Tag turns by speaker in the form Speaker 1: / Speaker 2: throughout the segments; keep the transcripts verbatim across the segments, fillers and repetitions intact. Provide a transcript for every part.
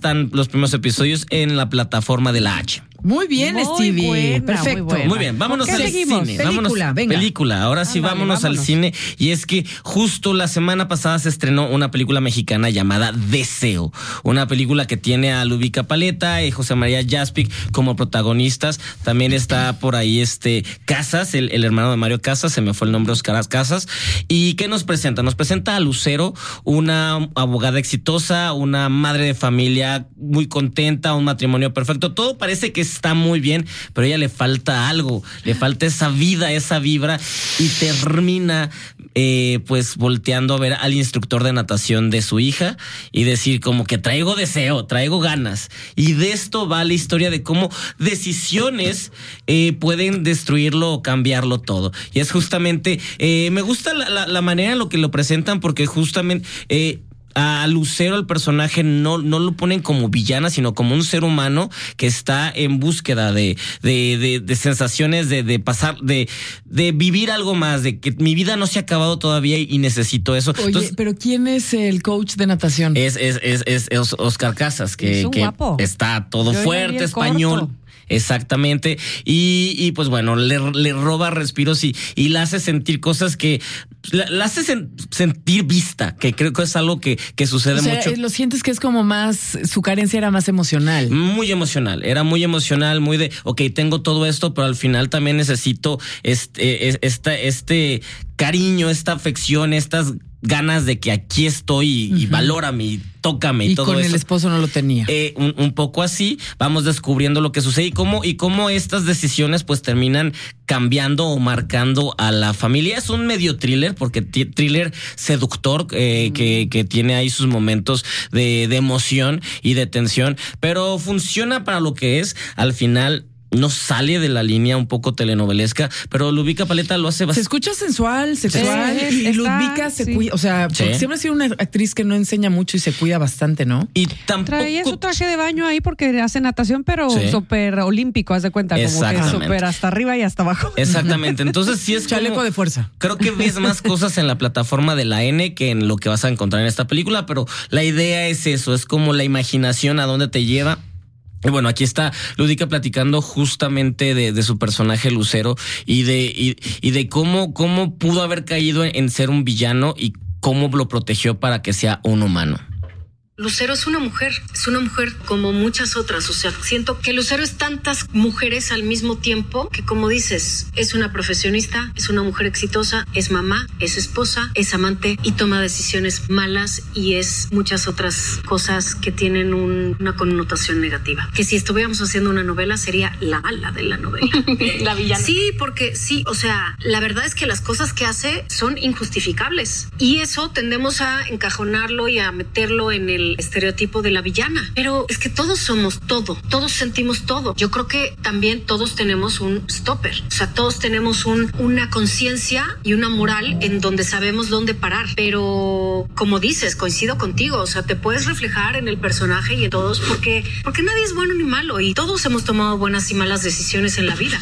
Speaker 1: están los primeros episodios en la plataforma de la H.
Speaker 2: Muy bien,
Speaker 3: muy
Speaker 2: Stevie.
Speaker 3: Buena,
Speaker 2: Perfecto.
Speaker 3: Muy,
Speaker 1: muy bien, vámonos al
Speaker 3: seguimos?
Speaker 1: cine.
Speaker 2: Película,
Speaker 1: vámonos,
Speaker 2: venga.
Speaker 1: Película, ahora sí,
Speaker 3: Ándale,
Speaker 1: vámonos, vámonos al cine. Y es que justo la semana pasada se estrenó una película mexicana llamada Deseo. Una película que tiene a Lubica Paleta y José María Jaspic como protagonistas. También está por ahí este Casas, el, el hermano de Mario Casas, se me fue el nombre, Oscar Casas. ¿Y qué nos presenta? Nos presenta a Lucero, una abogada exitosa, una madre de familia muy contenta, un matrimonio perfecto. Todo parece que está muy bien, pero a ella le falta algo, le falta esa vida, esa vibra, y termina eh, pues volteando a ver al instructor de natación de su hija y decir como que traigo deseo, traigo ganas. Y de esto va la historia de cómo decisiones eh, pueden destruirlo o cambiarlo todo. Y es justamente, eh, me gusta la, la, la manera en lo que lo presentan, porque justamente... Eh, a Lucero, el personaje, no, no lo ponen como villana, sino como un ser humano que está en búsqueda de, de, de, de sensaciones, de, de pasar, de, de vivir algo más, de que mi vida no se ha acabado todavía y necesito eso.
Speaker 2: Oye,
Speaker 1: Entonces,
Speaker 2: pero ¿quién es el coach de natación?
Speaker 1: es, es, es, es, es Oscar Casas, que,
Speaker 3: Es un
Speaker 1: que
Speaker 3: guapo.
Speaker 1: está todo
Speaker 3: Yo ya
Speaker 1: fuerte,
Speaker 3: vi el
Speaker 1: español.
Speaker 3: corto.
Speaker 1: Exactamente. Y, y pues bueno, le, le roba respiros y, y la hace sentir cosas que la, la hace sen, sentir vista, que creo que es algo que, que sucede
Speaker 2: o sea,
Speaker 1: mucho.
Speaker 2: lo sientes que es como más, su carencia era más emocional.
Speaker 1: Muy emocional, era muy emocional, muy de, ok, tengo todo esto, pero al final también necesito este, este, este cariño, esta afección, estas ganas de que aquí estoy y, uh-huh. y valórame y tócame y,
Speaker 2: y
Speaker 1: todo
Speaker 2: con
Speaker 1: eso.
Speaker 2: El esposo no lo tenía.
Speaker 1: Eh, un, un poco así, vamos descubriendo lo que sucede y cómo, y cómo estas decisiones pues terminan cambiando o marcando a la familia. Es un medio thriller, porque t- thriller seductor, eh, mm. que, que tiene ahí sus momentos de, de emoción y de tensión, pero funciona para lo que es. Al final no sale de la línea un poco telenovelesca, pero Lubica Paleta lo hace bastante.
Speaker 2: Se escucha sensual, sexual,
Speaker 3: sí,
Speaker 2: y
Speaker 3: está,
Speaker 2: Lubica se
Speaker 3: sí.
Speaker 2: cuida, o sea,
Speaker 1: Sí.
Speaker 2: porque siempre ha sido una actriz que no enseña mucho y se cuida bastante, ¿no?
Speaker 1: Y tampoco
Speaker 3: traía su traje de baño ahí porque hace natación, pero
Speaker 1: Sí.
Speaker 3: súper olímpico, haz de cuenta, como que
Speaker 1: Exactamente.
Speaker 3: súper hasta arriba y hasta abajo.
Speaker 1: Exactamente, entonces sí es
Speaker 2: Chaleco
Speaker 1: como,
Speaker 2: de fuerza.
Speaker 1: creo que ves más cosas en la plataforma de la N que en lo que vas a encontrar en esta película, pero la idea es eso, es como la imaginación a dónde te lleva. Y bueno, aquí está Ludica platicando justamente de, de su personaje Lucero y de, y, y de cómo, cómo pudo haber caído en, en ser un villano y cómo lo protegió para que sea un humano.
Speaker 4: Lucero es una mujer, es una mujer como muchas otras, o sea, siento que Lucero es tantas mujeres al mismo tiempo que, como dices, es una profesionista, es una mujer exitosa, es mamá, es esposa, es amante y toma decisiones malas y es muchas otras cosas que tienen un, una connotación negativa. Que si estuviéramos haciendo una novela sería la mala de la novela.
Speaker 5: La villana.
Speaker 4: Sí, porque sí, o sea, la verdad es que las cosas que hace son injustificables y eso tendemos a encajonarlo y a meterlo en el estereotipo de la villana, pero es que todos somos todo, todos sentimos todo. Yo creo que también todos tenemos un stopper, o sea, todos tenemos un, una conciencia y una moral en donde sabemos dónde parar, pero como dices, coincido contigo, o sea, te puedes reflejar en el personaje y en todos porque, porque nadie es bueno ni malo y todos hemos tomado buenas y malas decisiones en la vida.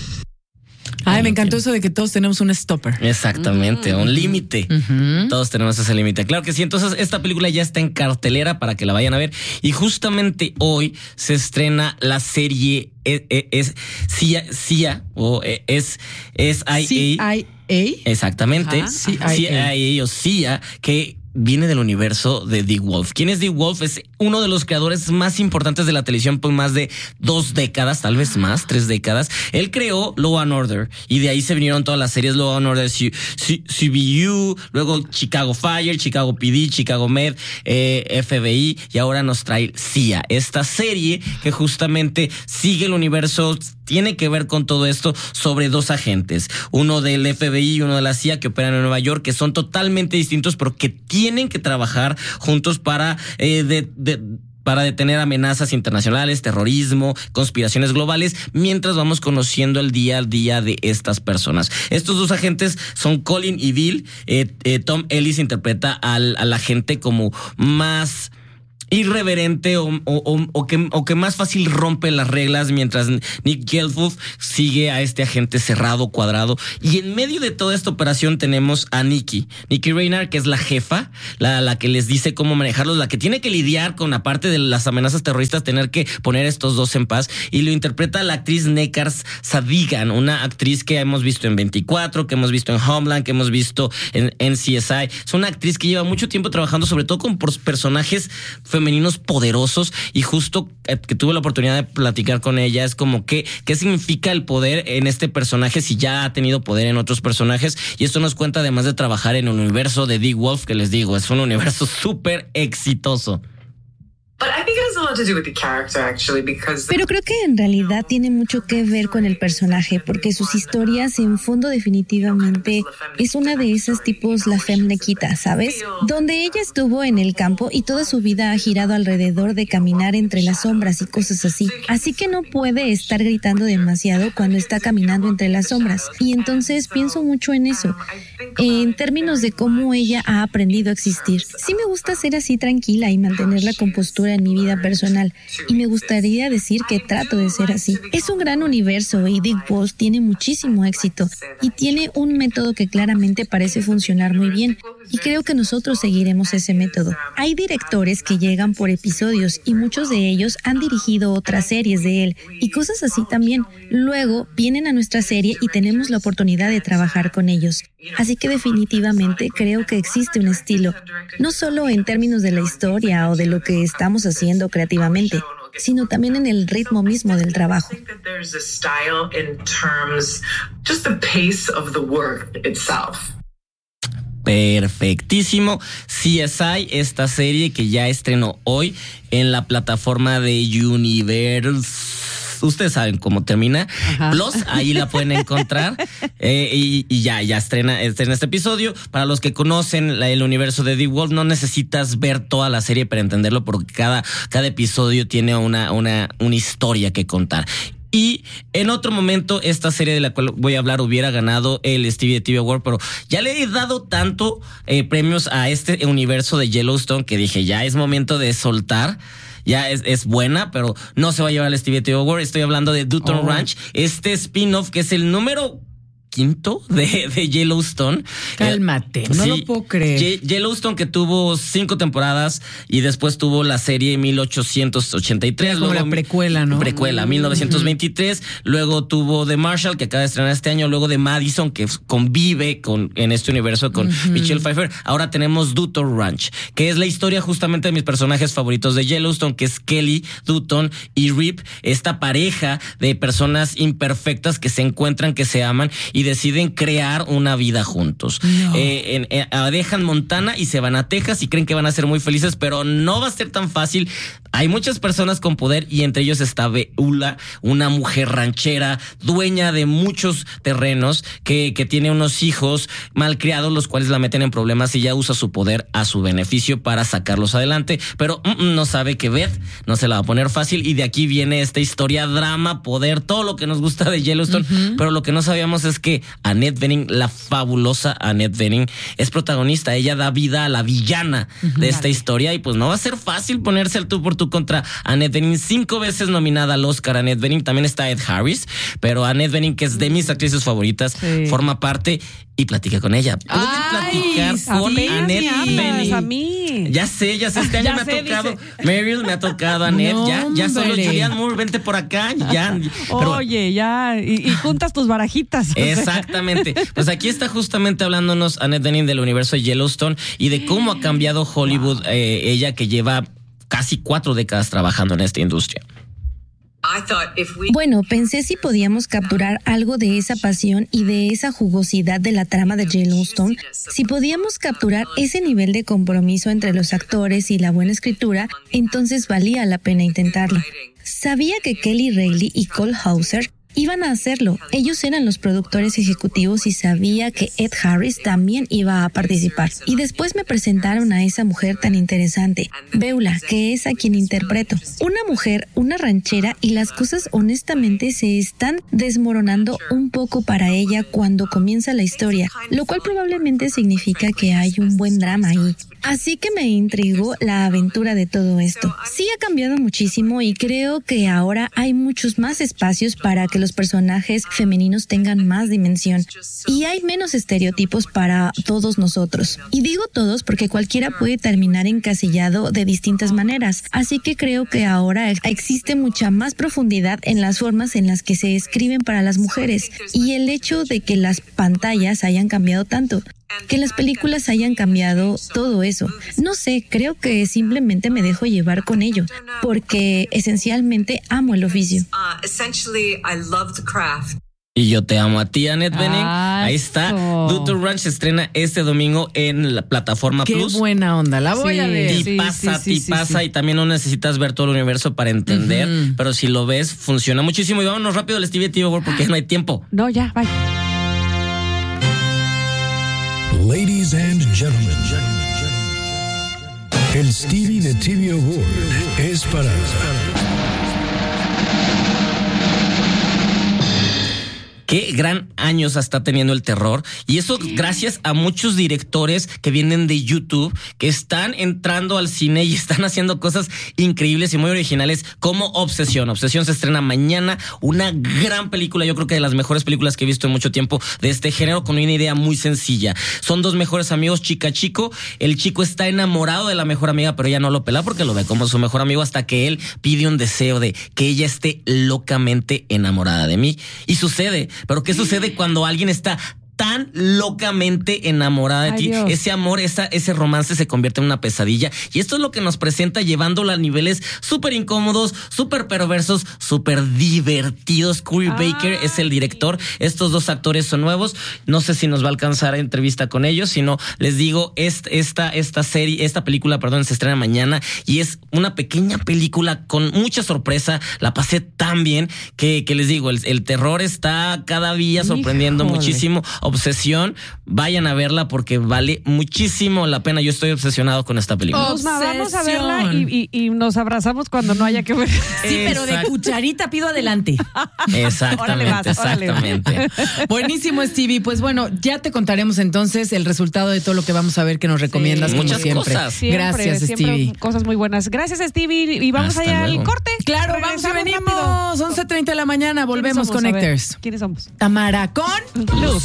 Speaker 2: Ay, me encantó eso de que todos tenemos un stopper.
Speaker 1: Exactamente, uh-huh. un límite. Uh-huh. Todos tenemos ese límite. Claro que sí. Entonces, esta película ya está en cartelera para que la vayan a ver. Y justamente hoy se estrena la serie es, es Sia, Sia o es es I A.
Speaker 2: C I A.
Speaker 1: Exactamente.
Speaker 2: C
Speaker 1: I A o Sia, que viene del universo de Dick Wolf. ¿Quién es Dick Wolf? Es uno de los creadores más importantes de la televisión por más de dos décadas, tal vez más, tres décadas. Él creó Law and Order y de ahí se vinieron todas las series Law and Order, C B U, luego Chicago Fire, Chicago P D, Chicago Med, eh, F B I y ahora nos trae Sia. Esta serie que justamente sigue el universo, tiene que ver con todo esto sobre dos agentes, uno del F B I y uno de la C I A que operan en Nueva York, que son totalmente distintos pero que tienen que trabajar juntos para eh, de, de para detener amenazas internacionales, terrorismo, conspiraciones globales, mientras vamos conociendo el día a día de estas personas. Estos dos agentes son Colin y Bill. Eh, eh, Tom Ellis interpreta al, al agente como más irreverente o, o, o, o, que, o que más fácil rompe las reglas, mientras Nick Gelfus sigue a este agente cerrado, cuadrado. Y en medio de toda esta operación tenemos a Nikki, Nikki Reynard, que es la jefa, la, la que les dice cómo manejarlos, la que tiene que lidiar con, aparte de las amenazas terroristas, tener que poner a estos dos en paz. Y lo interpreta la actriz Nekkar Sadigan, una actriz que hemos visto en veinticuatro, que hemos visto en Homeland, que hemos visto en, en C S I. Es una actriz que lleva mucho tiempo trabajando sobre todo con personajes femeninos poderosos, y justo que tuve la oportunidad de platicar con ella es como que qué significa el poder en este personaje si ya ha tenido poder en otros personajes. Y esto nos cuenta además de trabajar en el universo de Dick Wolf, que les digo, es un universo súper exitoso.
Speaker 5: Pero creo que en realidad tiene mucho que ver con el personaje, porque sus historias en fondo definitivamente es una de esas tipos la femme Nikita, ¿sabes? Donde ella estuvo en el campo y toda su vida ha girado alrededor de caminar entre las sombras y cosas así. Así que no puede estar gritando demasiado cuando está caminando entre las sombras. Y entonces pienso mucho en eso, en términos de cómo ella ha aprendido a existir. Sí me gusta ser así tranquila y mantener la compostura en mi vida personal, y me gustaría decir que trato de ser así. Es un gran universo y Dick Wolf tiene muchísimo éxito y tiene un método que claramente parece funcionar muy bien, y creo que nosotros seguiremos ese método. Hay directores que llegan por episodios y muchos de ellos han dirigido otras series de él y cosas así también. Luego vienen a nuestra serie y tenemos la oportunidad de trabajar con ellos. Así que definitivamente creo que existe un estilo, no solo en términos de la historia o de lo que estamos haciendo creativamente, sino también en el ritmo mismo del trabajo.
Speaker 1: Perfectísimo. C S I, esta serie que ya estrenó hoy en la plataforma de Universe. Ustedes saben cómo termina. Ajá. Plus, ahí la pueden encontrar. eh, y, y ya, ya estrena, estrena este episodio. Para los que conocen la, el universo de Dick Wolf, no necesitas ver toda la serie para entenderlo, porque cada, cada episodio tiene una, una, una historia que contar. Y en otro momento, esta serie de la cual voy a hablar hubiera ganado el Stevie T V Award, pero ya le he dado tanto eh, premios a este universo de Yellowstone que dije, ya es momento de soltar. Ya es, es buena, pero no se va a llevar el Stevie T V Award. Estoy hablando de Dutton oh. Ranch, este spin-off que es el número quinto de, de Yellowstone.
Speaker 2: Cálmate, eh, no sí, lo puedo creer.
Speaker 1: Ye- Yellowstone, que tuvo cinco temporadas y después tuvo la serie mil ochocientos ochenta y tres.
Speaker 2: Como luego, la precuela, ¿no?
Speaker 1: Precuela, mil novecientos veintitrés. Uh-huh. Luego tuvo The Marshall, que acaba de estrenar este año. Luego de Madison, que convive con, en este universo con uh-huh. Michelle Pfeiffer. Ahora tenemos Dutton Ranch, que es la historia justamente de mis personajes favoritos de Yellowstone, que es Kelly, Dutton y Rip, esta pareja de personas imperfectas que se encuentran, que se aman y deciden crear una vida juntos. No. Eh, en, eh, dejan Montana y se van a Texas y creen que van a ser muy felices, pero no va a ser tan fácil. Hay muchas personas con poder y entre ellos está Beulah, una mujer ranchera, dueña de muchos terrenos, que, que tiene unos hijos malcriados, los cuales la meten en problemas y ella usa su poder a su beneficio para sacarlos adelante. Pero mm, no sabe que Beth no se la va a poner fácil, y de aquí viene esta historia, drama, poder, todo lo que nos gusta de Yellowstone. Uh-huh. Pero lo que no sabíamos es que Annette Bening, la fabulosa Annette Bening, es protagonista. Ella da vida a la villana uh-huh. de esta historia, y pues no va a ser fácil ponerse el tú por tú contra Annette Bening, cinco veces nominada al Oscar. Annette Bening, también está Ed Harris, pero Annette Bening, que es de mis actrices favoritas, sí. forma parte y platica con ella. Pude platicar con Annette Bening.
Speaker 3: A mí.
Speaker 1: Ya sé, ya sé, este año me ha sé, tocado dice. Meryl, me ha tocado Annette, no, ya, ya solo Julianne Moore, vente por acá, ya.
Speaker 3: Pero, oye, ya, y, y juntas tus barajitas.
Speaker 1: Exactamente. Pues aquí está justamente hablándonos Annette Bening del universo de Yellowstone y de cómo ha cambiado Hollywood, wow. eh, ella que lleva casi cuatro décadas trabajando en esta industria.
Speaker 5: Bueno, pensé si podíamos capturar algo de esa pasión y de esa jugosidad de la trama de Yellowstone, si podíamos capturar ese nivel de compromiso entre los actores y la buena escritura, entonces valía la pena intentarlo. Sabía que Kelly Reilly y Cole Hauser iban a hacerlo. Ellos eran los productores ejecutivos y sabía que Ed Harris también iba a participar. Y después me presentaron a esa mujer tan interesante, Beulah, que es a quien interpreto. Una mujer, una ranchera, y las cosas honestamente se están desmoronando un poco para ella cuando comienza la historia, lo cual probablemente significa que hay un buen drama ahí. Así que me intrigó la aventura de todo esto. Sí ha cambiado muchísimo y creo que ahora hay muchos más espacios para que los personajes femeninos tengan más dimensión. Y hay menos estereotipos para todos nosotros. Y digo todos porque cualquiera puede terminar encasillado de distintas maneras. Así que creo que ahora existe mucha más profundidad en las formas en las que se escriben para las mujeres. Y el hecho de que las pantallas hayan cambiado tanto, que las películas hayan cambiado todo eso. No sé, creo que simplemente me dejo llevar con ello, porque esencialmente amo el oficio.
Speaker 1: Y yo te amo a ti, Annette Bening. Ahí está. Dutton Ranch se estrena este domingo en la plataforma
Speaker 2: Qué
Speaker 1: Plus.
Speaker 2: Qué buena onda, la voy
Speaker 3: sí,
Speaker 2: a ver.
Speaker 1: Y
Speaker 3: sí,
Speaker 1: pasa,
Speaker 3: sí,
Speaker 1: y
Speaker 3: sí,
Speaker 1: pasa,
Speaker 3: sí.
Speaker 1: y también no necesitas ver todo el universo para entender, uh-huh. pero si lo ves, funciona muchísimo. Y vámonos rápido al Stevie T V porque no hay tiempo.
Speaker 3: No, ya, bye.
Speaker 6: Ladies and gentlemen, el Stevie de T V Award es para...
Speaker 1: Qué gran años está teniendo el terror. Y eso gracias a muchos directores que vienen de YouTube, que están entrando al cine y están haciendo cosas increíbles y muy originales como Obsesión. Obsesión se estrena mañana. Una gran película, yo creo que de las mejores películas que he visto en mucho tiempo de este género, con una idea muy sencilla. Son dos mejores amigos, chica, chico. El chico está enamorado de la mejor amiga, pero ella no lo pela porque lo ve como su mejor amigo, hasta que él pide un deseo de que ella esté locamente enamorada de mí. Y sucede. Pero ¿qué sucede cuando alguien está tan locamente enamorada de
Speaker 3: Ay,
Speaker 1: ti?
Speaker 3: Dios.
Speaker 1: Ese amor, esa, ese romance se convierte en una pesadilla. Y esto es lo que nos presenta, llevándolo a niveles súper incómodos, súper perversos, súper divertidos. Corey
Speaker 3: Ay.
Speaker 1: Baker es el director. Estos dos actores son nuevos. No sé si nos va a alcanzar a entrevista con ellos, sino les digo, esta, esta, esta serie, esta película, perdón, se estrena mañana y es una pequeña película con mucha sorpresa. La pasé tan bien que, que les digo, el, el terror está cada día sorprendiendo
Speaker 3: Híjole.
Speaker 1: muchísimo. Obsesión, vayan a verla porque vale muchísimo la pena. Yo estoy obsesionado con esta película.
Speaker 3: Pues, ma, vamos a verla
Speaker 2: Obsesión.
Speaker 3: y, y, y nos abrazamos cuando no haya que ver.
Speaker 2: Sí, pero de
Speaker 1: Exacto.
Speaker 2: cucharita pido adelante.
Speaker 1: Exactamente,
Speaker 3: Órale vas, órale.
Speaker 1: exactamente.
Speaker 2: Buenísimo, Stevie. Pues bueno, ya te contaremos entonces el resultado de todo lo que vamos a ver que nos recomiendas,
Speaker 1: Sí.
Speaker 2: como
Speaker 1: Muchas
Speaker 2: siempre.
Speaker 1: cosas.
Speaker 3: Siempre,
Speaker 2: Gracias,
Speaker 3: siempre
Speaker 2: Stevie.
Speaker 3: cosas muy buenas. Gracias, Stevie. Y vamos
Speaker 1: Hasta
Speaker 3: allá
Speaker 1: luego.
Speaker 3: al corte.
Speaker 2: Claro, vamos y
Speaker 3: Regresamos
Speaker 2: venimos.
Speaker 3: rápido.
Speaker 2: once treinta de la mañana, volvemos,
Speaker 3: ¿Quiénes somos? A ver,
Speaker 2: Connectors.
Speaker 3: ¿Quiénes somos?
Speaker 2: Tamara con
Speaker 3: Luz.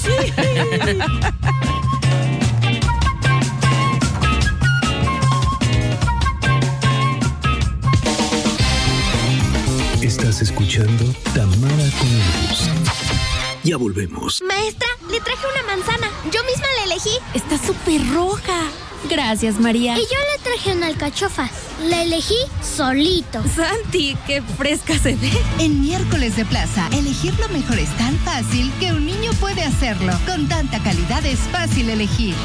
Speaker 6: Estás escuchando Tamara con Luz. Ya volvemos.
Speaker 7: Maestra, le traje una manzana. Yo misma la elegí. Está súper roja. Gracias, María. Y yo le traje una alcachofa. La elegí solito.
Speaker 8: Santi, qué fresca se ve.
Speaker 9: En Miércoles de Plaza, elegir lo mejor es tan fácil que un niño puede hacerlo. Con tanta calidad es fácil elegir.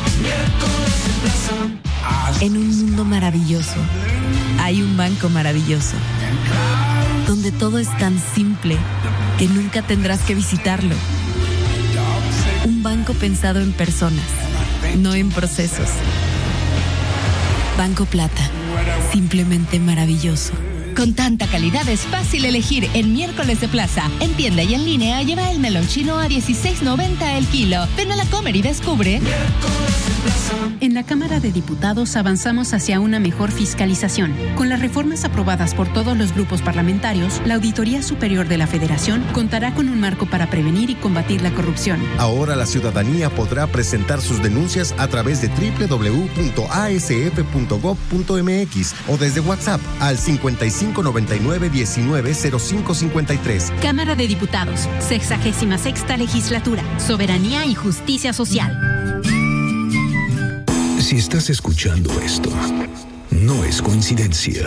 Speaker 8: En un mundo maravilloso, hay un banco maravilloso, donde todo es tan simple que nunca tendrás que visitarlo. Un banco pensado en personas, no en procesos. Banco Plata, simplemente maravilloso.
Speaker 9: Con tanta calidad es fácil elegir en Miércoles de Plaza. En tienda y en línea lleva el melón chino a dieciséis noventa el kilo. Ven a la Comer y descubre.
Speaker 10: En la Cámara de Diputados avanzamos hacia una mejor fiscalización. Con las reformas aprobadas por todos los grupos parlamentarios, la Auditoría Superior de la Federación contará con un marco para prevenir y combatir la corrupción.
Speaker 11: Ahora la ciudadanía podrá presentar sus denuncias a través de doble u doble u doble u punto a s f punto gob punto m x o desde WhatsApp al cincuenta y cinco noventa y nueve diecinueve cero cinco cincuenta y tres.
Speaker 10: Cámara de Diputados, sexagésima sexta legislatura, soberanía y justicia social.
Speaker 6: Si estás escuchando esto, no es coincidencia.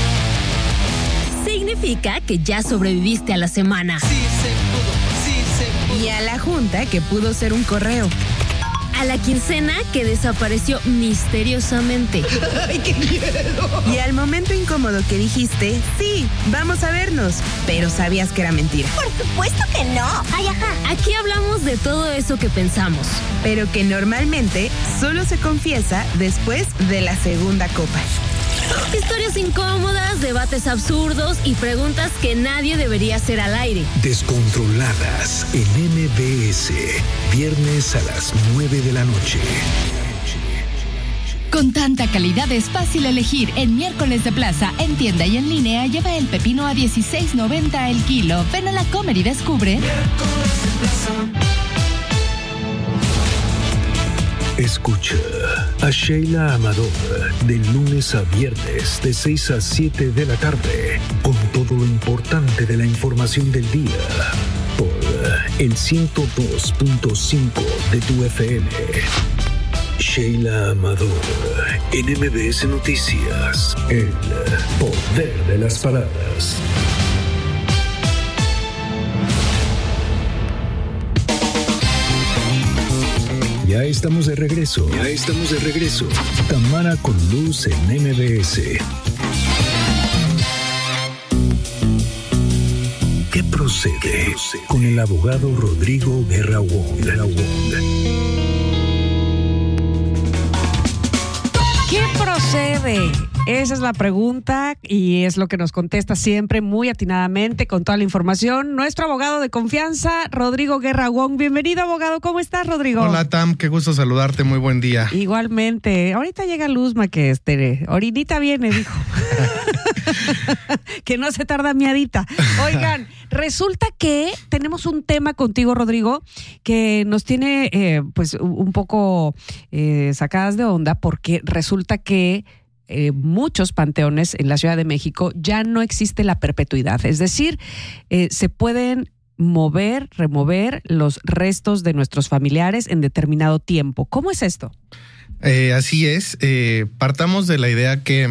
Speaker 7: Significa que ya sobreviviste a la semana.
Speaker 12: Sí se pudo, sí se pudo.
Speaker 7: Y a la junta, que pudo ser un correo. A la quincena, que desapareció misteriosamente.
Speaker 12: ¡Ay, qué miedo!
Speaker 13: Y al momento incómodo que dijiste, sí, vamos a vernos, pero sabías que era mentira.
Speaker 7: Por supuesto que no. Ay, ajá. Aquí hablamos de todo eso que pensamos,
Speaker 13: pero que normalmente solo se confiesa después de la segunda copa.
Speaker 7: Historias incómodas, debates absurdos y preguntas que nadie debería hacer al aire.
Speaker 6: Descontroladas en M B S, viernes a las nueve de la noche.
Speaker 9: Con tanta calidad es fácil elegir. En Miércoles de Plaza, en tienda y en línea, lleva el pepino a dieciséis noventa el kilo. Ven a la Comer y descubre.
Speaker 6: Escucha a Sheila Amador de lunes a viernes de seis a siete de la tarde con todo lo importante de la información del día por el ciento dos punto cinco de tu F M. Sheila Amador en M B S Noticias, el poder de las palabras. Ya estamos de regreso. Ya estamos de regreso. Tamara con Luz en M B S. ¿Qué procede con el abogado Rodrigo Guerra Wong?
Speaker 3: ¿Qué procede? Esa es la pregunta y es lo que nos contesta siempre muy atinadamente con toda la información nuestro abogado de confianza, Rodrigo Guerra Wong. Bienvenido, abogado. ¿Cómo estás, Rodrigo?
Speaker 14: Hola, Tam. Qué gusto saludarte. Muy buen día.
Speaker 3: Igualmente. Ahorita llega Luzma, que este, orinita viene, dijo. Que no se tarda miadita. Oigan, resulta que tenemos un tema contigo, Rodrigo, que nos tiene eh, pues un poco eh, sacadas de onda, porque resulta que Eh, muchos panteones en la Ciudad de México ya no existe la perpetuidad, es decir, eh, se pueden mover, remover los restos de nuestros familiares en determinado tiempo. ¿Cómo es esto?
Speaker 14: Eh, así es, eh, partamos de la idea que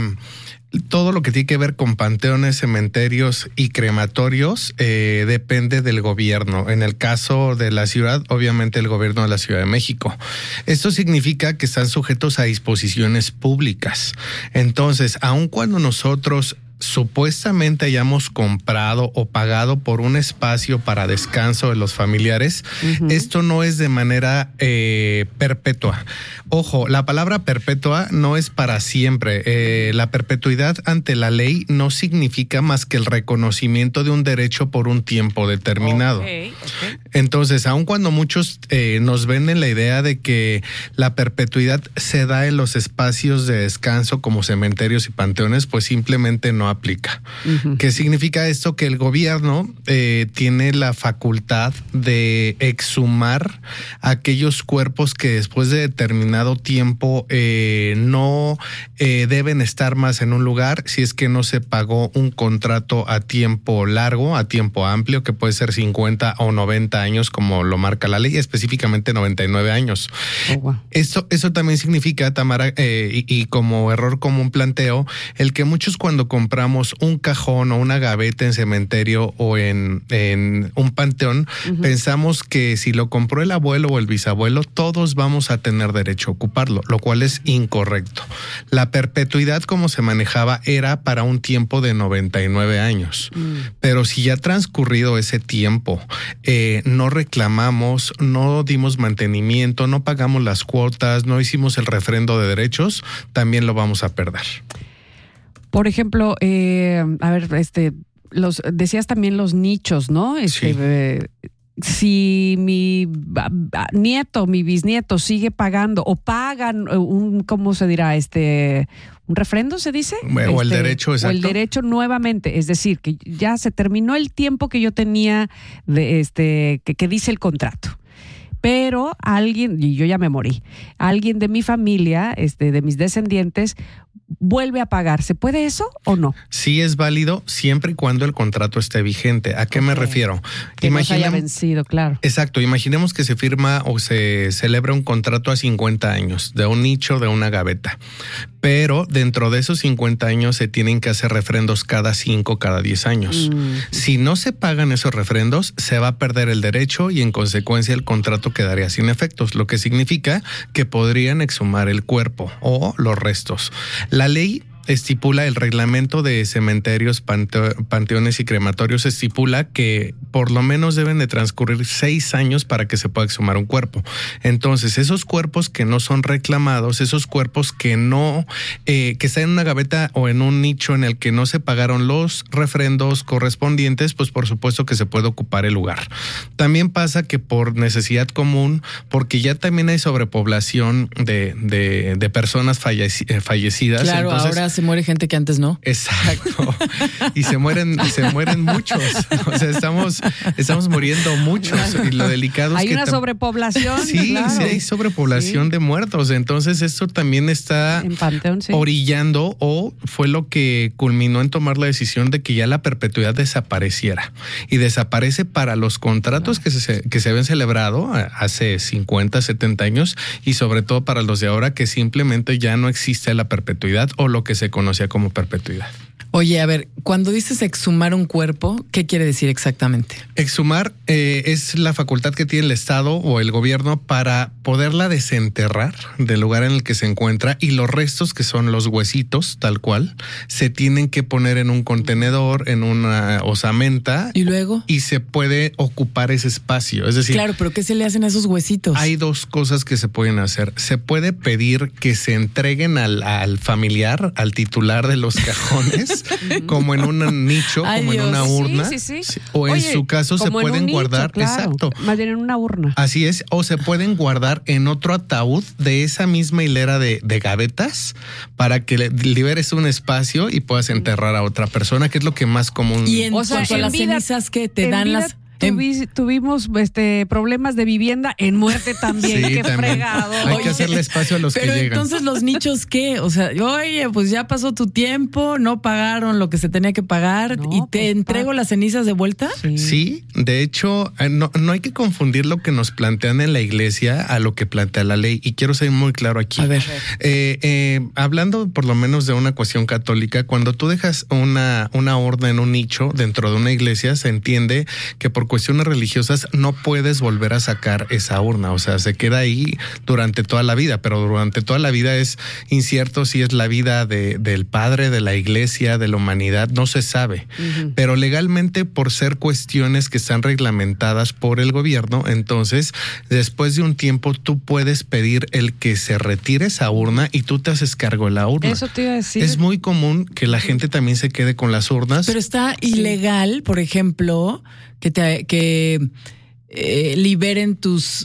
Speaker 14: todo lo que tiene que ver con panteones, cementerios y crematorios eh, depende del gobierno. En el caso de la ciudad, obviamente el gobierno de la Ciudad de México. Esto significa que están sujetos a disposiciones públicas. Entonces, aun cuando nosotros supuestamente hayamos comprado o pagado por un espacio para descanso de los familiares, uh-huh. Esto no es de manera eh, perpetua. Ojo, la palabra perpetua no es para siempre. Eh, la perpetuidad ante la ley no significa más que el reconocimiento de un derecho por un tiempo determinado. Okay, okay. Entonces, aun cuando muchos eh, nos venden la idea de que la perpetuidad se da en los espacios de descanso como cementerios y panteones, pues simplemente no aplica. Uh-huh. ¿Qué significa esto? Que el gobierno eh, tiene la facultad de exhumar aquellos cuerpos que después de determinado tiempo eh, no eh, deben estar más en un lugar si es que no se pagó un contrato a tiempo largo, a tiempo amplio, que puede ser cincuenta o noventa años, como lo marca la ley, específicamente noventa y nueve años. Oh, wow. Esto, eso también significa, Tamara, eh, y, y como error común planteo, el que muchos cuando compramos un cajón o una gaveta en cementerio o en, en un panteón, uh-huh. pensamos que si lo compró el abuelo o el bisabuelo, todos vamos a tener derecho a ocuparlo, lo cual es incorrecto. La perpetuidad como se manejaba era para un tiempo de noventa y nueve años, mm. pero si ya ha transcurrido ese tiempo, eh, no reclamamos, no dimos mantenimiento, no pagamos las cuotas, no hicimos el refrendo de derechos, también lo vamos a perder.
Speaker 3: Por ejemplo, eh, a ver, este, los decías también los nichos, ¿no? Este, sí. eh, si mi nieto, mi bisnieto sigue pagando o pagan un, ¿cómo se dirá? Este, un refrendo, ¿se dice?
Speaker 14: O
Speaker 3: este,
Speaker 14: el derecho, exacto.
Speaker 3: O el derecho nuevamente, es decir, que ya se terminó el tiempo que yo tenía de este, que, que dice el contrato. Pero alguien, y yo ya me morí, alguien de mi familia, este, de mis descendientes, vuelve a pagar. ¿Se puede eso o no?
Speaker 14: Sí es válido siempre y cuando el contrato esté vigente. ¿A qué okay. me refiero?
Speaker 3: Que Imaginem- no se haya vencido, claro.
Speaker 14: Exacto. Imaginemos que se firma o se celebra un contrato a cincuenta años de un nicho, de una gaveta. Pero dentro de esos cincuenta años se tienen que hacer refrendos cada cinco, cada diez años. Mm. Si no se pagan esos refrendos, se va a perder el derecho y en consecuencia el contrato quedaría sin efectos, lo que significa que podrían exhumar el cuerpo o los restos. La ley estipula el reglamento de cementerios, panteo, panteones y crematorios, estipula que por lo menos deben de transcurrir seis años para que se pueda exhumar un cuerpo. Entonces, esos cuerpos que no son reclamados, esos cuerpos que no, eh, que están en una gaveta o en un nicho en el que no se pagaron los refrendos correspondientes, pues por supuesto que se puede ocupar el lugar. También pasa que por necesidad común, porque ya también hay sobrepoblación de, de, de personas falleci- fallecidas.
Speaker 2: Claro,
Speaker 14: entonces,
Speaker 2: ahora se muere gente que antes no.
Speaker 14: Exacto. Y se mueren, se mueren muchos. O sea, estamos, estamos muriendo muchos. Y lo delicado
Speaker 3: hay
Speaker 14: es que
Speaker 3: una
Speaker 14: tam-
Speaker 3: sobrepoblación.
Speaker 14: Sí,
Speaker 3: claro.
Speaker 14: sí hay sobrepoblación sí. de muertos. Entonces, esto también está
Speaker 3: en Panteón, sí.
Speaker 14: orillando, o fue lo que culminó en tomar la decisión de que ya la perpetuidad desapareciera. Y desaparece para los contratos claro. que se, que se habían celebrado hace cincuenta, setenta años, y sobre todo para los de ahora, que simplemente ya no existe la perpetuidad o lo que se conocía como perpetuidad.
Speaker 2: Oye, a ver, cuando dices exhumar un cuerpo, ¿qué quiere decir exactamente?
Speaker 14: Exhumar eh, es la facultad que tiene el Estado o el gobierno para poderla desenterrar del lugar en el que se encuentra, y los restos, que son los huesitos, tal cual, se tienen que poner en un contenedor, en una osamenta.
Speaker 2: ¿Y luego?
Speaker 14: Y se puede ocupar ese espacio. Es decir,
Speaker 2: claro, pero ¿qué se le hacen a esos huesitos?
Speaker 14: Hay dos cosas que se pueden hacer. Se puede pedir que se entreguen al, al familiar, al titular de los cajones, como en un nicho, Ay, como Dios. en una urna. Sí, sí, sí. O Oye, en su caso se pueden guardar, nicho, claro, exacto.
Speaker 3: Más bien en una urna.
Speaker 14: Así es, o se pueden guardar en otro ataúd de esa misma hilera de, de gavetas, para que le liberes un espacio y puedas enterrar a otra persona, que es lo que más común.
Speaker 2: Y en
Speaker 3: o sea,
Speaker 2: cuanto a las
Speaker 3: vida,
Speaker 2: cenizas que te dan
Speaker 3: vida,
Speaker 2: las...
Speaker 3: Tuvi, tuvimos este problemas de vivienda, en muerte también,
Speaker 14: sí,
Speaker 3: qué
Speaker 14: también.
Speaker 3: fregado.
Speaker 14: Hay oye, que hacerle espacio a los
Speaker 2: pero
Speaker 14: que llegan.
Speaker 2: Entonces, ¿los nichos qué? O sea, oye, pues ya pasó tu tiempo, no pagaron lo que se tenía que pagar, no, y te pues, entrego pa- las cenizas de vuelta.
Speaker 14: Sí, sí, de hecho, no, no hay que confundir lo que nos plantean en la iglesia a lo que plantea la ley, y quiero ser muy claro aquí.
Speaker 2: A ver.
Speaker 14: Eh, eh, hablando por lo menos de una cuestión católica, cuando tú dejas una, una urna en un nicho dentro de una iglesia, se entiende que por cuestiones religiosas no puedes volver a sacar esa urna, o sea, se queda ahí durante toda la vida, pero durante toda la vida es incierto si es la vida de, del padre, de la iglesia, de la humanidad, no se sabe. Uh-huh. Pero legalmente, por ser cuestiones que están reglamentadas por el gobierno, entonces, después de un tiempo, tú puedes pedir el que se retire esa urna y tú te haces cargo de la urna.
Speaker 3: Eso te iba a decir.
Speaker 14: Es muy común que la gente también se quede con las urnas.
Speaker 2: Pero está ilegal, por ejemplo, que te, que eh, liberen tus,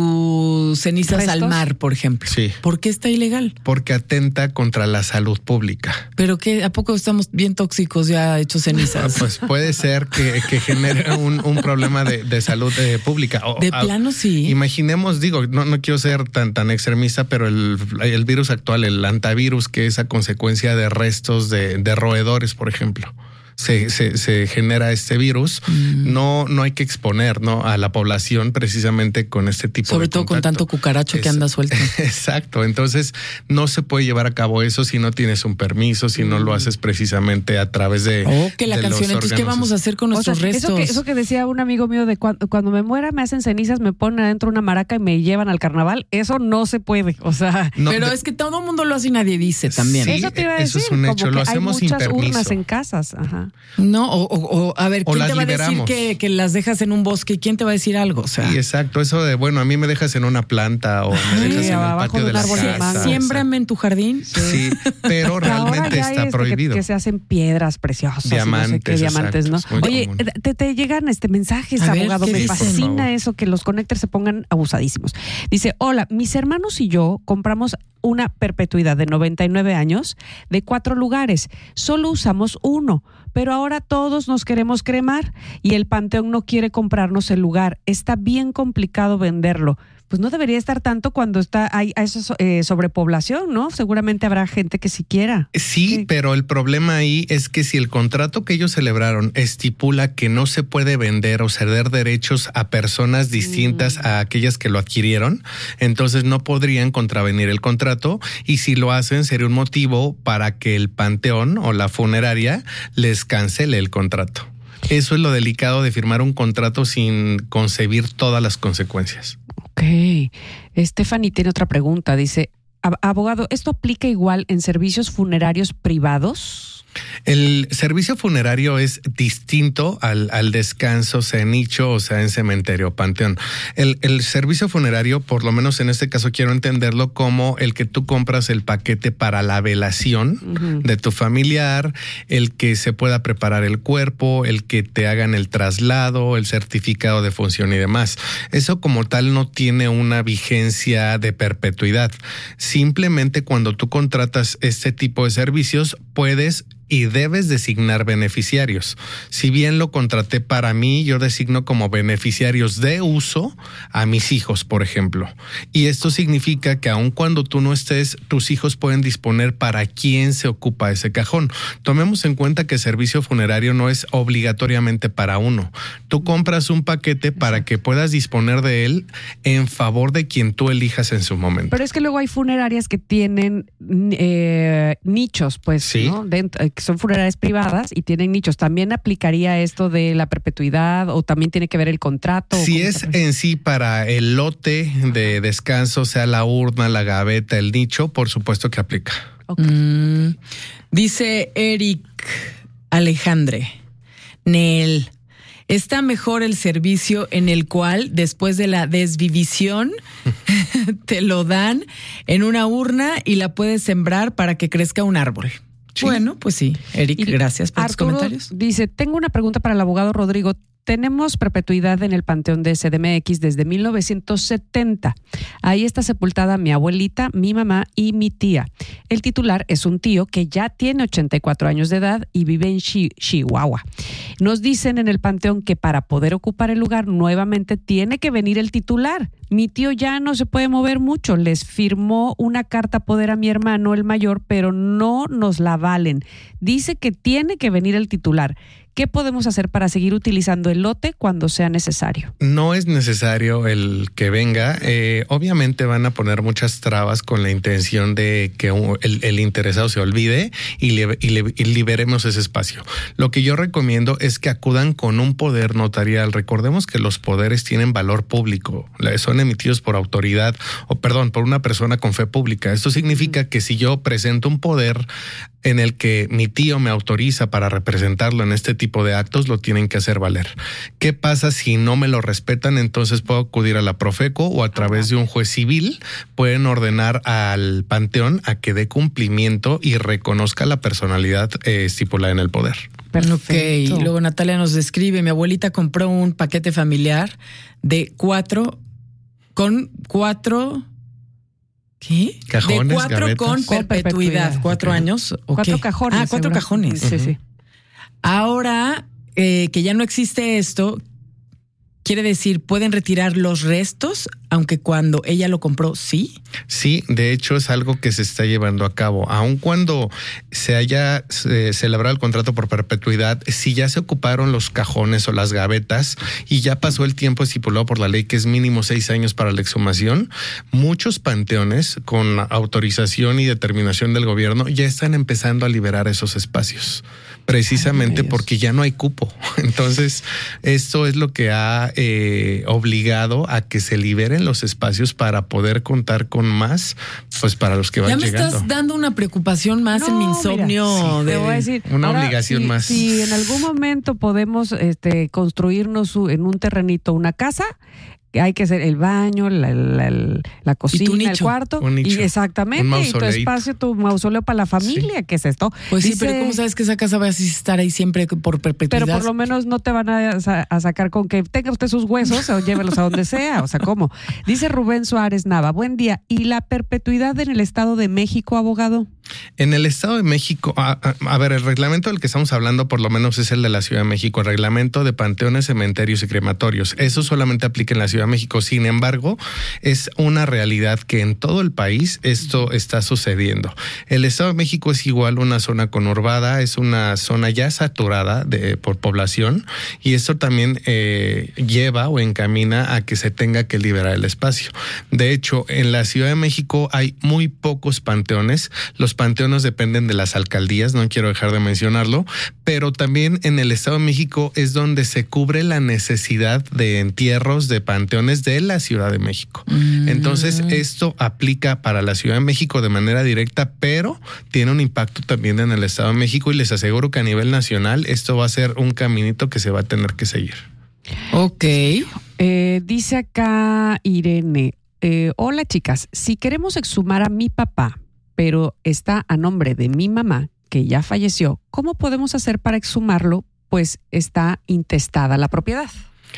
Speaker 2: tus cenizas ¿Restos? al mar, por ejemplo.
Speaker 14: Sí.
Speaker 2: ¿Por qué está ilegal?
Speaker 14: Porque atenta contra la salud pública.
Speaker 2: ¿Pero qué? ¿A poco estamos bien tóxicos ya hechos cenizas?
Speaker 14: Pues puede ser que, que genere un, un problema de, de salud eh, pública. O,
Speaker 2: de plano, sí.
Speaker 14: Imaginemos, digo, no, no quiero ser tan, tan extremista, pero el, el virus actual, el antivirus, que es a consecuencia de restos de, de roedores, por ejemplo. Se, se, se genera este virus, mm. no, no hay que exponer, ¿no?, a la población precisamente con este tipo
Speaker 2: Sobre
Speaker 14: de
Speaker 2: Sobre todo
Speaker 14: contacto.
Speaker 2: con tanto cucaracho
Speaker 14: es,
Speaker 2: que anda suelto.
Speaker 14: Exacto, entonces no se puede llevar a cabo eso si no tienes un permiso, si mm. no lo haces precisamente a través de
Speaker 2: Oh, que la
Speaker 14: de
Speaker 2: canción, entonces, ¿qué vamos a hacer con nuestros
Speaker 3: o sea,
Speaker 2: restos?
Speaker 3: Eso que, eso que decía un amigo mío de cuando, cuando me muera me hacen cenizas, me ponen adentro una maraca y me llevan al carnaval, eso no se puede, o sea...
Speaker 2: No, pero de, es que todo el mundo lo hace y nadie dice también.
Speaker 14: Sí,
Speaker 3: eso te iba a decir,
Speaker 14: eso es un hecho, lo hacemos sin permiso.
Speaker 3: Hay muchas urnas en casas, ajá.
Speaker 2: No, o O, o a ver, ¿quién te va
Speaker 14: liberamos.
Speaker 2: a decir que, que las dejas en un bosque? ¿Quién te va a decir algo? O sea,
Speaker 14: sí, exacto. Eso de, bueno, a mí me dejas en una planta o me dejas sí, en el patio de, de la casa.
Speaker 2: Siémbrame en tu jardín.
Speaker 14: Sí, sí, pero realmente está
Speaker 3: este
Speaker 14: prohibido.
Speaker 3: Que, que se hacen piedras preciosas.
Speaker 14: Diamantes,
Speaker 3: no sé qué, diamantes, ¿no? Oye,
Speaker 14: común.
Speaker 3: te, te llegan este mensajes, a abogado. Ver, me dicen? fascina eso, que los connectors se pongan abusadísimos. Dice, hola, mis hermanos y yo compramos una perpetuidad de noventa y nueve años de cuatro lugares. Solo usamos uno, pero ahora todos nos queremos cremar y el panteón no quiere comprarnos el lugar. Está bien complicado venderlo. Pues no debería estar tanto cuando está hay esa eh, sobrepoblación, ¿no? Seguramente habrá gente que sí quiera.
Speaker 14: Sí, sí, pero el problema ahí es que si el contrato que ellos celebraron estipula que no se puede vender o ceder derechos a personas distintas mm. a aquellas que lo adquirieron, entonces no podrían contravenir el contrato, y si lo hacen sería un motivo para que el panteón o la funeraria les cancele el contrato. Eso es lo delicado de firmar un contrato sin concebir todas las consecuencias.
Speaker 3: Ok. Stephanie tiene otra pregunta. Dice, abogado, ¿esto aplica igual en servicios funerarios privados?
Speaker 14: El servicio funerario es distinto al, al descanso, sea en nicho o sea en cementerio o panteón. El, el servicio funerario, por lo menos en este caso quiero entenderlo como el que tú compras el paquete para la velación uh-huh. de tu familiar, el que se pueda preparar el cuerpo, el que te hagan el traslado, el certificado de función y demás. Eso como tal no tiene una vigencia de perpetuidad. Simplemente cuando tú contratas este tipo de servicios puedes y debes designar beneficiarios. Si bien lo contraté para mí, yo designo como beneficiarios de uso a mis hijos, por ejemplo. Y esto significa que aun cuando tú no estés, tus hijos pueden disponer para quién se ocupa ese cajón. Tomemos en cuenta que el servicio funerario no es obligatoriamente para uno. Tú compras un paquete para que puedas disponer de él en favor de quien tú elijas en su momento.
Speaker 3: Pero es que luego hay funerarias que tienen eh, nichos, pues,
Speaker 14: ¿sí?
Speaker 3: ¿no? Dentro, que son funerarias privadas y tienen nichos. ¿También aplicaría esto de la perpetuidad o también tiene que ver el contrato?
Speaker 14: Si es en sí para el lote de descanso, sea la urna, la gaveta, el nicho, por supuesto que aplica.
Speaker 2: Okay. Mm, dice Eric Alejandre, Nel, está mejor el servicio en el cual después de la desvivisión te lo dan en una urna y la puedes sembrar para que crezca un árbol. Sí. Bueno, pues sí, Eric, y gracias por
Speaker 3: Arturo
Speaker 2: tus comentarios.
Speaker 3: Dice, tengo una pregunta para el abogado Rodrigo. Tenemos perpetuidad en el Panteón de C D M X desde mil novecientos setenta. Ahí está sepultada mi abuelita, mi mamá y mi tía. El titular es un tío que ya tiene ochenta y cuatro años de edad y vive en Chi- Chihuahua. Nos dicen en el Panteón que para poder ocupar el lugar nuevamente tiene que venir el titular. Mi tío ya no se puede mover mucho. Les firmó una carta poder a mi hermano, el mayor, pero no nos la valen. Dice que tiene que venir el titular. ¿Qué podemos hacer para seguir utilizando el lote cuando sea necesario?
Speaker 14: No es necesario el que venga. Eh, obviamente van a poner muchas trabas con la intención de que el, el interesado se olvide y, le, y, le, y liberemos ese espacio. Lo que yo recomiendo es que acudan con un poder notarial. Recordemos que los poderes tienen valor público. Son emitidos por autoridad o, perdón, por una persona con fe pública. Esto significa que si yo presento un poder en el que mi tío me autoriza para representarlo en este tipo de actos, lo tienen que hacer valer. ¿Qué pasa si no me lo respetan? Entonces puedo acudir a la Profeco o a través de un juez civil pueden ordenar al panteón a que dé cumplimiento y reconozca la personalidad eh, estipulada en el poder.
Speaker 2: Perfecto. Ok, y luego Natalia nos describe, mi abuelita compró un paquete familiar de cuatro, con cuatro... ¿Qué?
Speaker 14: Cajones,
Speaker 2: de cuatro
Speaker 14: gavetas.
Speaker 2: con perpetuidad, perpetuidad. ¿Cuatro okay. años? ¿O
Speaker 3: cuatro
Speaker 2: qué?
Speaker 3: cajones.
Speaker 2: Ah, cuatro seguro. cajones.
Speaker 3: Sí, uh-huh. sí.
Speaker 2: Ahora eh, que ya no existe esto, quiere decir, ¿pueden retirar los restos, aunque cuando ella lo compró, sí?
Speaker 14: Sí, de hecho es algo que se está llevando a cabo. Aun cuando se haya eh, celebrado el contrato por perpetuidad, si ya se ocuparon los cajones o las gavetas y ya pasó el tiempo estipulado por la ley, que es mínimo seis años para la exhumación, muchos panteones con autorización y determinación del gobierno ya están empezando a liberar esos espacios. Precisamente Ay, porque ya no hay cupo. Entonces, esto es lo que ha eh, obligado a que se liberen los espacios para poder contar con más, pues para los que van
Speaker 2: llegando. Ya me
Speaker 14: llegando.
Speaker 2: estás dando una preocupación más
Speaker 3: no,
Speaker 2: en mi insomnio.
Speaker 3: Mira, sí,
Speaker 2: de...
Speaker 3: te voy a decir,
Speaker 14: una
Speaker 3: ahora,
Speaker 14: obligación
Speaker 3: si,
Speaker 14: más.
Speaker 3: Si en algún momento podemos este, construirnos en un terrenito una casa, hay que hacer el baño, la, la, la, la cocina, el cuarto.
Speaker 14: Un nicho,
Speaker 3: y exactamente, y tu espacio, tu mausoleo para la familia. Sí. ¿Qué es esto?
Speaker 2: Pues
Speaker 3: Dice,
Speaker 2: sí, pero ¿cómo sabes que esa casa va a estar ahí siempre por perpetuidad?
Speaker 3: Pero por lo menos no te van a, a sacar con que tenga usted sus huesos o llévelos a donde sea. O sea, ¿cómo? Dice Rubén Suárez Nava, buen día. ¿Y la perpetuidad en el Estado de México, abogado?
Speaker 14: En el Estado de México, a, a, a ver, el reglamento del que estamos hablando por lo menos es el de la Ciudad de México, el reglamento de panteones, cementerios y crematorios. Eso solamente aplica en la Ciudad de México. Sin embargo, es una realidad que en todo el país esto está sucediendo. El Estado de México es igual una zona conurbada, es una zona ya saturada de, por población, y esto también eh, lleva o encamina a que se tenga que liberar el espacio. De hecho, en la Ciudad de México hay muy pocos panteones. Los panteones dependen de las alcaldías, no quiero dejar de mencionarlo, pero también en el Estado de México es donde se cubre la necesidad de entierros, de panteones panteones de la Ciudad de México. Mm. Entonces, esto aplica para la Ciudad de México de manera directa, pero tiene un impacto también en el Estado de México y les aseguro que a nivel nacional esto va a ser un caminito que se va a tener que seguir.
Speaker 3: Ok. Eh, dice acá Irene, eh, hola chicas, si queremos exhumar a mi papá, pero está a nombre de mi mamá, que ya falleció, ¿cómo podemos hacer para exhumarlo? Pues está intestada la propiedad.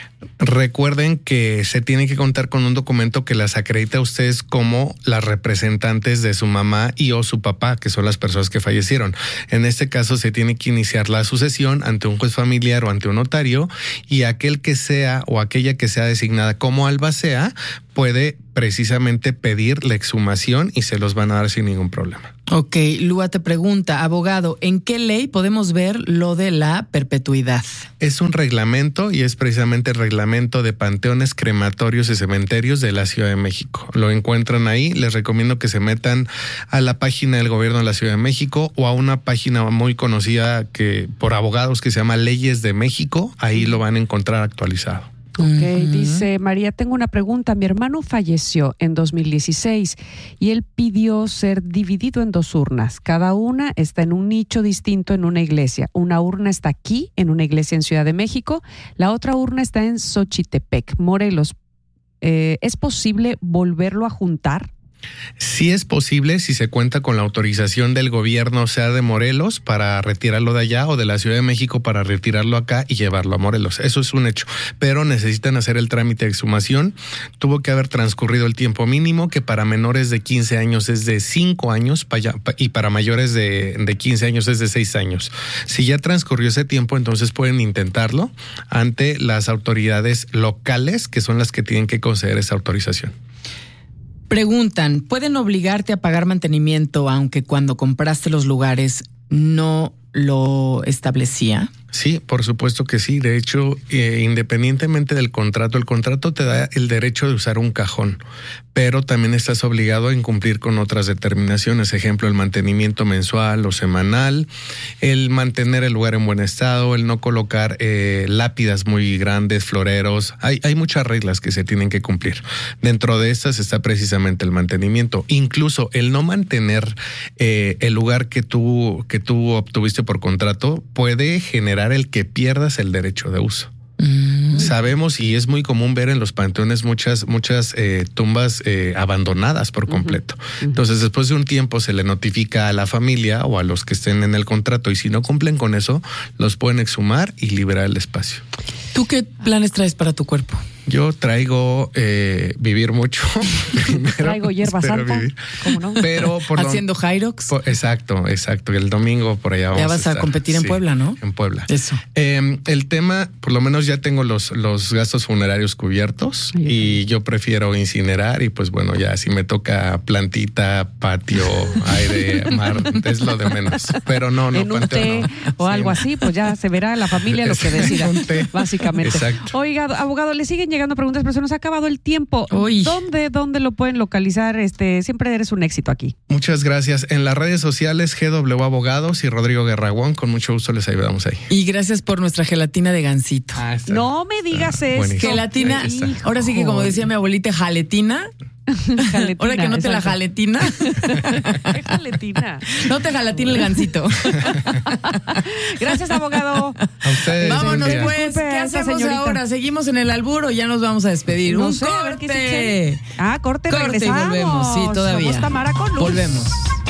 Speaker 14: Recuerden que se tiene que contar con un documento que las acredita a ustedes como las representantes de su mamá y o su papá, que son las personas que fallecieron. En este caso se tiene que iniciar la sucesión ante un juez familiar o ante un notario, y aquel que sea o aquella que sea designada como albacea puede precisamente pedir la exhumación y se los van a dar sin ningún problema.
Speaker 2: Ok, Lua te pregunta, abogado, ¿en qué ley podemos ver lo de la perpetuidad?
Speaker 14: Es un reglamento y es precisamente el reglamento de panteones, crematorios y cementerios de la Ciudad de México. Lo encuentran ahí. Les recomiendo que se metan a la página del gobierno de la Ciudad de México o a una página muy conocida que por abogados que se llama Leyes de México. Ahí lo van a encontrar actualizado.
Speaker 3: Ok, uh-huh. Dice María, tengo una pregunta. Mi hermano falleció en dos mil dieciséis y él pidió ser dividido en dos urnas. Cada una está en un nicho distinto en una iglesia. Una urna está aquí, en una iglesia en Ciudad de México. La otra urna está en Xochitepec, Morelos. Eh, ¿Es posible volverlo a juntar?
Speaker 14: Sí es posible si se cuenta con la autorización del gobierno, sea de Morelos para retirarlo de allá o de la Ciudad de México para retirarlo acá y llevarlo a Morelos. Eso es un hecho, pero necesitan hacer el trámite de exhumación. Tuvo que haber transcurrido el tiempo mínimo, que para menores de quince años es de cinco años y para mayores de, de quince años es de seis años. Si ya transcurrió ese tiempo, entonces pueden intentarlo ante las autoridades locales, que son las que tienen que conceder esa autorización.
Speaker 2: Preguntan, ¿pueden obligarte a pagar mantenimiento aunque cuando compraste los lugares no lo establecía?
Speaker 14: Sí, por supuesto que sí. De hecho, eh, independientemente del contrato, el contrato te da el derecho de usar un cajón, pero también estás obligado a incumplir con otras determinaciones. Ejemplo, el mantenimiento mensual o semanal, el mantener el lugar en buen estado, el no colocar eh, lápidas muy grandes, floreros. Hay, hay muchas reglas que se tienen que cumplir. Dentro de estas está precisamente el mantenimiento. Incluso el no mantener eh, el lugar que tú, que tú obtuviste por contrato puede generar el que pierdas el derecho de uso. Mm. Sabemos y es muy común ver en los panteones muchas muchas eh, tumbas eh, abandonadas por completo. Uh-huh. Entonces, después de un tiempo se le notifica a la familia o a los que estén en el contrato y si no cumplen con eso, los pueden exhumar y liberar el espacio.
Speaker 2: ¿Tú qué planes traes para tu cuerpo?
Speaker 14: Yo traigo eh, vivir mucho.
Speaker 3: Primero, traigo hierba santa. ¿Cómo no?
Speaker 14: Pero por
Speaker 2: haciendo
Speaker 14: lo,
Speaker 2: Hyrox.
Speaker 14: Por, exacto, exacto. El domingo por allá vamos
Speaker 2: ya vas a, a competir en
Speaker 14: sí,
Speaker 2: Puebla, ¿no?
Speaker 14: En Puebla.
Speaker 2: Eso.
Speaker 14: Eh, el tema, por lo menos ya tengo los, los gastos funerarios cubiertos. Ay, y yo prefiero incinerar y pues bueno, ya si me toca plantita, patio, aire, mar, es lo de menos. Pero no, no.
Speaker 3: En un té no. o sí, algo así, pues ya se verá la familia lo que decida. Un té. Básicamente.
Speaker 14: Exacto.
Speaker 3: Oiga, abogado, le siguen llegando preguntas, pero se nos ha acabado el tiempo.
Speaker 2: Uy.
Speaker 3: ¿Dónde, dónde lo pueden localizar? Este, siempre eres un éxito aquí.
Speaker 14: Muchas gracias. En las redes sociales, G W Abogados y Rodrigo Guerragón, con mucho gusto les ayudamos ahí.
Speaker 2: Y gracias por nuestra gelatina de gansito.
Speaker 3: Ah, no me digas ah, eso.
Speaker 2: Buenísimo. Gelatina, ahora sí que como decía mi abuelita, jaletina. Jaletina, ahora que no te exacto. La jaletina.
Speaker 3: ¿Qué jaletina?
Speaker 2: No te jalatina el gansito.
Speaker 3: Gracias, abogado.
Speaker 14: A ustedes.
Speaker 2: Vámonos pues. ¿Qué hacemos señorita? Ahora? ¿Seguimos en el albur o ya nos vamos a despedir?
Speaker 3: No
Speaker 2: Un
Speaker 3: sé,
Speaker 2: corte.
Speaker 3: Ah, corte,
Speaker 2: corte
Speaker 3: regresamos.
Speaker 2: Y volvemos, sí, todavía.
Speaker 3: Somos Tamara con Luz.
Speaker 2: Volvemos.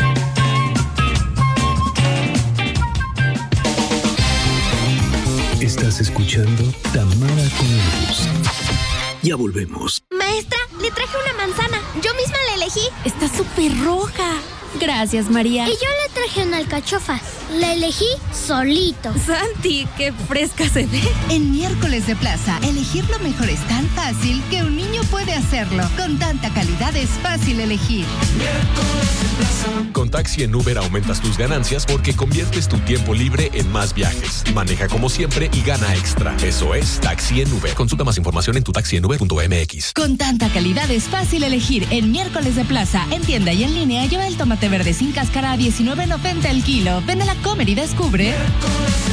Speaker 6: Estás escuchando Tamara con Luz. Ya volvemos.
Speaker 7: Maestra, le traje una manzana. Yo misma la elegí. Está súper roja. Gracias, María. Y yo le traje una alcachofa. La elegí solito.
Speaker 15: Santi, qué fresca se ve.
Speaker 9: En Miércoles de Plaza, elegir lo mejor es tan fácil que un niño puede hacerlo. Con tanta calidad es fácil elegir.
Speaker 16: Con Taxi en Uber aumentas tus ganancias porque conviertes tu tiempo libre en más viajes. Maneja como siempre y gana extra. Eso es Taxi en Uber. Consulta más información en tu taxi en uber punto m x.
Speaker 9: Con tanta calidad es fácil elegir. En Miércoles de Plaza, en tienda y en línea, lleva el tomate verde sin cáscara a diecinueve noventa el kilo. Ven a la Comer y descubre.